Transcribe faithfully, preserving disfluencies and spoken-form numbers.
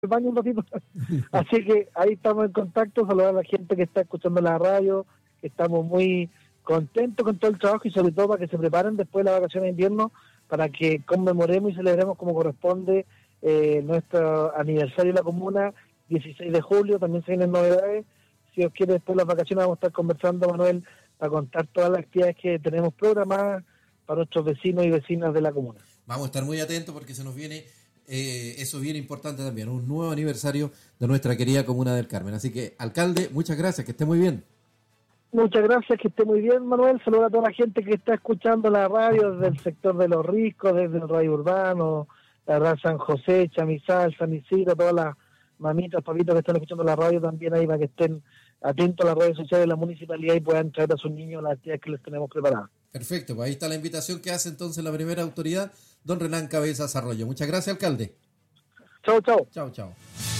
el baño un ratito. Así que ahí estamos en contacto, saludar a la gente que está escuchando la radio, que estamos muy contentos con todo el trabajo y sobre todo para que se preparen después de las vacaciones de invierno, para que conmemoremos y celebremos como corresponde eh, nuestro aniversario de la comuna, dieciséis de julio, también se vienen novedades. Si Dios quiere, después de las vacaciones vamos a estar conversando, Manuel, para contar todas las actividades que tenemos programadas para nuestros vecinos y vecinas de la comuna. Vamos a estar muy atentos porque se nos viene, eh, eso bien importante también, un nuevo aniversario de nuestra querida Comuna del Carmen. Así que, alcalde, muchas gracias, que esté muy bien. Muchas gracias, que esté muy bien, Manuel. Saludos a toda la gente que está escuchando la radio desde el sector de Los Riscos, desde el Radio Urbano, la verdad San José, Chamizal, San Isidro, todas las mamitas, papitos que están escuchando la radio también ahí para que estén atentos a las redes sociales de la municipalidad y puedan traer a sus niños las actividades que les tenemos preparadas. Perfecto, pues ahí está la invitación que hace entonces la primera autoridad, don Renán Cabezas Arroyo. Muchas gracias, alcalde. Chao, chao. Chao, chao.